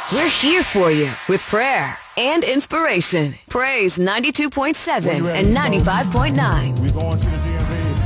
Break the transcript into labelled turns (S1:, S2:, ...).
S1: We're here for you with prayer and inspiration. Praise 92.7 and 95.9.
S2: We're going to the